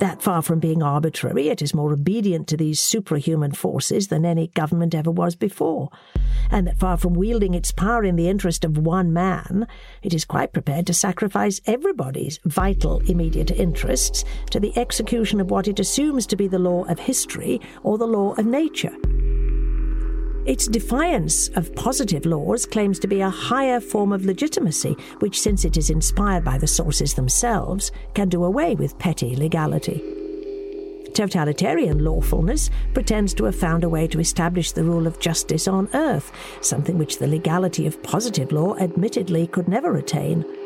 That far from being arbitrary, it is more obedient to these suprahuman forces than any government ever was before, and that far from wielding its power in the interest of one man, it is quite prepared to sacrifice everybody's vital immediate interests to the execution of what it assumes to be the law of history or the law of nature. Its defiance of positive laws claims to be a higher form of legitimacy, which, since it is inspired by the sources themselves, can do away with petty legality. Totalitarian lawfulness pretends to have found a way to establish the rule of justice on earth, something which the legality of positive law admittedly could never attain.